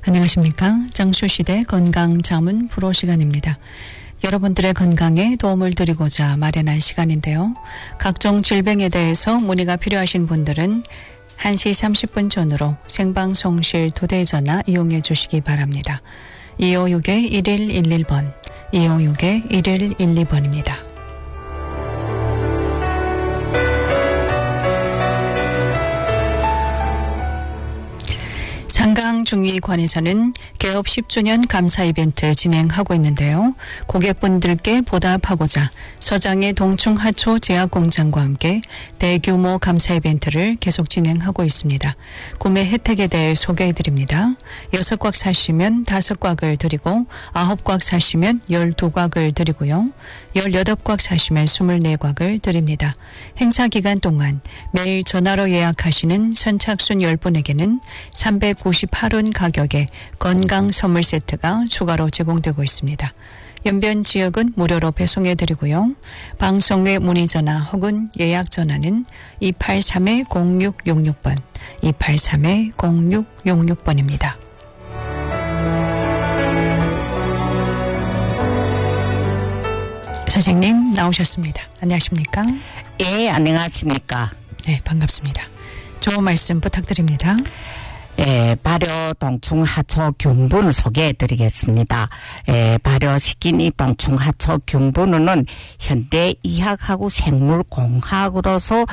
안녕하십니까. 장수시대 건강자문 프로 시간입니다. 여러분들의 건강에 도움을 드리고자 마련한 시간인데요. 각종 질병에 대해서 문의가 필요하신 분들은 1시 30분 전으로 생방송실 토대전화 이용해 주시기 바랍니다. 256-1111번, 256-1112번입니다. 상강중위관에서는 개업 10주년 감사 이벤트 진행하고 있는데요. 고객분들께 보답하고자 서장의 동충하초 제약공장과 함께 대규모 감사 이벤트를 계속 진행하고 있습니다. 구매 혜택에 대해 소개해드립니다. 6곽 사시면 5곽을 드리고 9곽 사시면 12곽을 드리고요. 18곽 사시면 24곽을 드립니다. 행사 기간 동안 매일 전화로 예약하시는 선착순 10분에게는 398원 가격의 건강 선물 세트가 추가로 제공되고 있습니다. 연변 지역은 무료로 배송해드리고요. 방송 외 문의 전화 혹은 예약 전화는 283-0666번, 283-0666번입니다. 선생님 나오셨습니다. 안녕하십니까? 예, 안녕하십니까? 네, 반갑습니다. 좋은 말씀 부탁드립니다. 예, 발효 동충하초 균분을 소개해 드리겠습니다. 예, 발효시킨 이 동충하초 균분은 현대 의학하고 생물공학으로서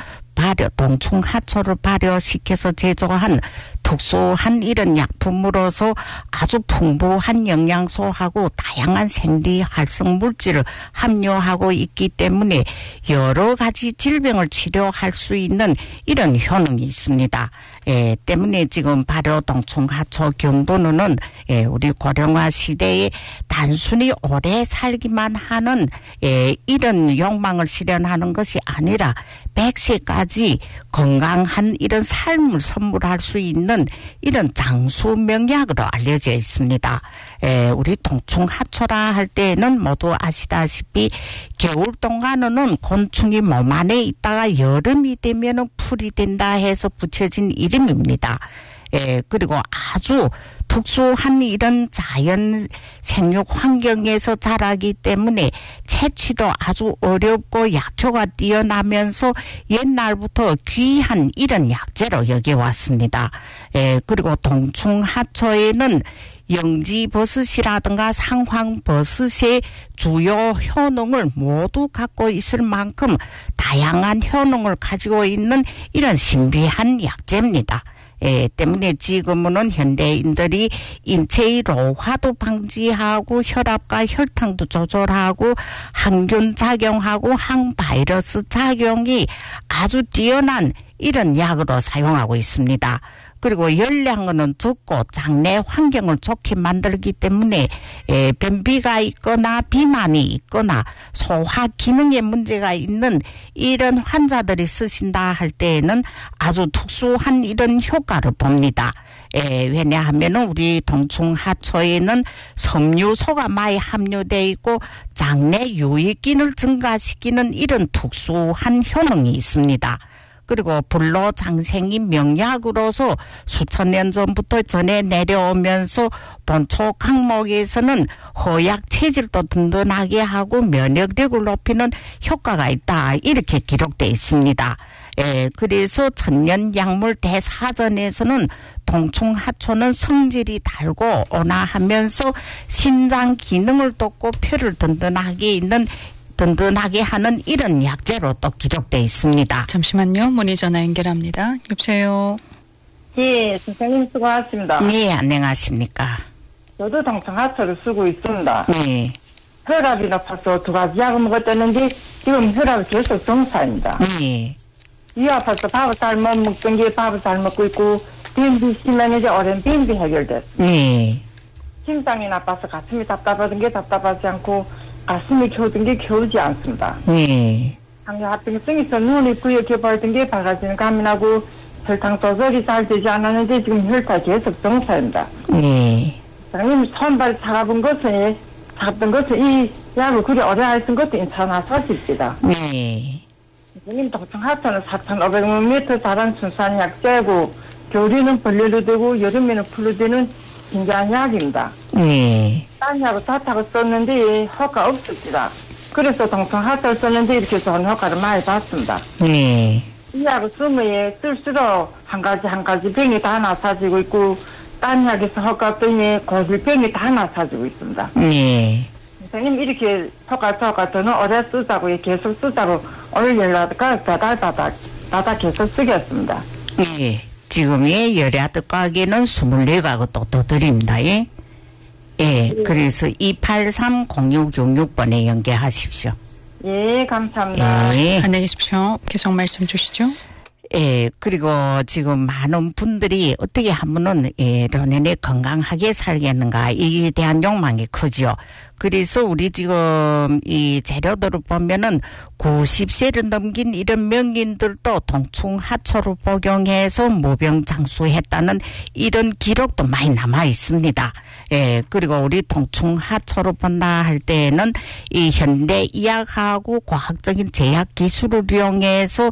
동충하초를 발효시켜서 제조한 특수한 이런 약품으로서 아주 풍부한 영양소하고 다양한 생리 활성 물질을 함유하고 있기 때문에 여러 가지 질병을 치료할 수 있는 이런 효능이 있습니다. 때문에 지금 발효 동충하초 균분은 우리 고령화 시대에 단순히 오래 살기만 하는 이런 욕망을 실현하는 것이 아니라 100세까지 건강한 이런 삶을 선물할 수 있는 이런 장수명약으로 알려져 있습니다. 우리 동충하초라 할 때는 모두 아시다시피 겨울 동안은 곤충이 몸 안에 있다가 여름이 되면 풀이 된다 해서 붙여진 이름입니다. 그리고 아주 특수한 이런 자연 생육 환경에서 자라기 때문에 채취도 아주 어렵고 약효가 뛰어나면서 옛날부터 귀한 이런 약재로 여겨왔습니다. 그리고 동충하초에는 영지버섯이라든가 상황버섯의 주요 효능을 모두 갖고 있을 만큼 다양한 효능을 가지고 있는 이런 신비한 약재입니다. 때문에 지금은 현대인들이 인체의老化도 방지하고 혈압과 혈당도 조절하고 항균 작용하고 항바이러스 작용이 아주 뛰어난 이런 약으로 사용하고 있습니다. 그리고 열량은 적고 장내 환경을 좋게 만들기 때문에 변비가 있거나 비만이 있거나 소화 기능에 문제가 있는 이런 환자들이 쓰신다 할 때에는 아주 특수한 이런 효과를 봅니다. 왜냐하면 우리 동충하초에는 섬유소가 많이 함유되어 있고 장내 유익균을 증가시키는 이런 특수한 효능이 있습니다. 그리고 불로장생이 명약으로서 수천 년 전부터 전해 내려오면서 본초 강목에서는 허약 체질도 든든하게 하고 면역력을 높이는 효과가 있다. 이렇게 기록되어 있습니다. 그래서 천년약물 대사전에서는 동충하초는 성질이 달고 온화하면서 신장 기능을 돕고 폐를 든든하게 하는 이런 약재로 또 기록되어 있습니다. 잠시만요. 문의 전화 연결합니다. 여보세요. 예, 선생님 수고하셨습니다. 네, 안녕하십니까. 저도 동충하초를 쓰고 있습니다. 네. 혈압이 높아서 2가지 약을 먹었다는데 지금 혈압이 계속 정상입니다. 네. 이 아파서 밥을 잘 못 먹던 게 밥을 잘 먹고 있고 변비 심하면 이제 오랜 변비 해결됐어요. 네. 심장이 나빠서 가슴이 답답하던 게 답답하지 않고 가슴이 겨우던 게 겨우지 않습니다. 네. 당뇨합병증에서 눈이 부옇게 보이던 게 밝아지는 감이 나고 혈당 조절이 잘 되지 않았는데 지금 혈당이 계속 정상입니다. 네. 선생님 손발이 차가운 것은 이 약을 그리 오래 하신 것도 괜찮아서 하십니다. 네. 선생님 동충하초는 4,500ml 자란 순수한 약재고 겨울에는 벌레로 되고 여름에는 풀로 되는 진지한 약입니다. 네. 딴 약을 다 타고 썼는데 효과 없습니다. 그래서 동청하초를 썼는데 이렇게 좋은 효과를 많이 봤습니다. 네. 이 약을 쓰면 쓸수록 한 가지 병이 다 나사지고 있고 딴 약에서 효과 없더니 고질병이 다 나사지고 있습니다. 네. 선생님 이렇게 효과 저는 오래 쓰자고 계속 쓰자고 오늘 연락가 다다 계속 쓰겠습니다. 예. 지금의 열야드 가게는 24가구 또 더 드립니다. 예. 예. 그래서 283-0666번에 연계하십시오. 예, 감사합니다. 예. 안녕히 계십시오. 계속 말씀 주시죠. 예, 그리고 지금 많은 분들이 어떻게 하면은, 내년에 건강하게 살겠는가, 이에 대한 욕망이 크죠. 그래서 우리 지금 이 재료들을 보면은 90세를 넘긴 이런 명인들도 동충하초를 복용해서 모병장수했다는 이런 기록도 많이 남아 있습니다. 예, 그리고 우리 동충하초를 본다 할 때에는 이 현대 의학하고 과학적인 제약 기술을 이용해서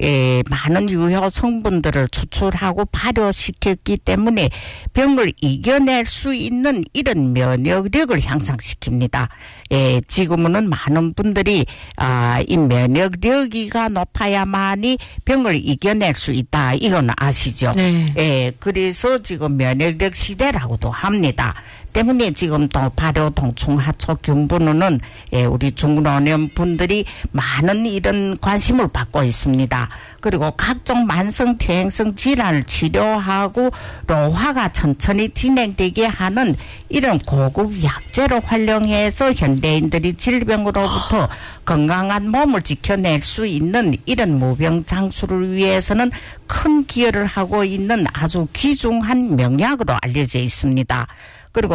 많은 유효 성분들을 추출하고 발효시켰기 때문에 병을 이겨낼 수 있는 이런 면역력을 향상시킵니다. 예, 지금은 많은 분들이 이 면역력이가 높아야만이 병을 이겨낼 수 있다. 이건 아시죠? 네. 예, 그래서 지금 면역력 시대라고도 합니다. 때문에 지금 또 발효 동충하초 균분은 우리 중老年 분들이 많은 이런 관심을 받고 있습니다. 그리고 각종 만성 퇴행성 질환을 치료하고 노화가 천천히 진행되게 하는 이런 고급 약재를 활용해서 현대인들이 질병으로부터 건강한 몸을 지켜낼 수 있는 이런 무병장수를 위해서는 큰 기여를 하고 있는 아주 귀중한 명약으로 알려져 있습니다. 그리고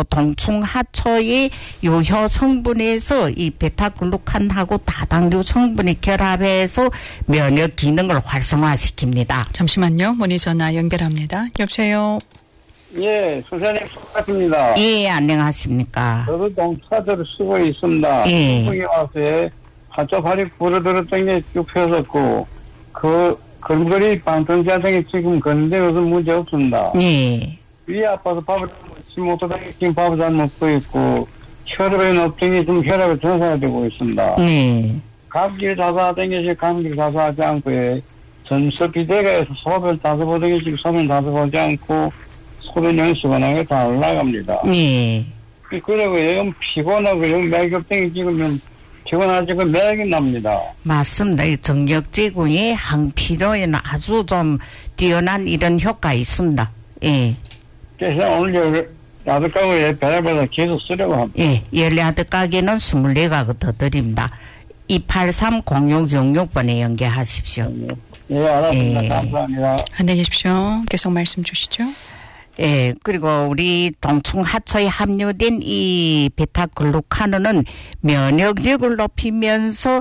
동충하초의 유효 성분에서 이 베타글루칸하고 다당류 성분이 결합해서 면역 기능을 활성화시킵니다. 잠시만요. 문의 전화 연결합니다. 여보세요. 예, 선생님 수고하십니다. 예, 안녕하십니까. 저도 동충하초를 쓰고 있습니다. 예. 풍이 와서 하초 발이 불어들었던 게 쭉 펴졌고 그 근거리 방통자등이 지금 걷는데 무슨 문제 없습니다. 예. 위에 아파서 밥을 먹지 못하다 지금 밥을 잘 먹고 있고 혈압의 높증이 좀 혈압이 전사되고 있습니다. 네. 감기를 자사하던 것이 감기를 자사하지 않고 전서 비대가 해서 소변 5보던 지금 소변 5보지 않고 소변량이 시원하게 다 올라갑니다. 네. 그리고 영 피곤하고 영 맥엽등이 지금 피곤하지고 맥이 납니다. 맞습니다. 이 정력제군이 항피로에는 아주 좀 뛰어난 이런 효과 있습니다. 예. 그래서 오늘 야드가구에 배달받아 계속 쓰려고 합니다. 예. 열야드 가게는 24가구 더 드립니다. 283-0666번에 연계하십시오. 예, 알았습니다. 예. 감사합니다. 안녕히 계십시오. 계속 말씀 주시죠. 예, 그리고 우리 동충하초에 함유된 이 베타글루칸은 면역력을 높이면서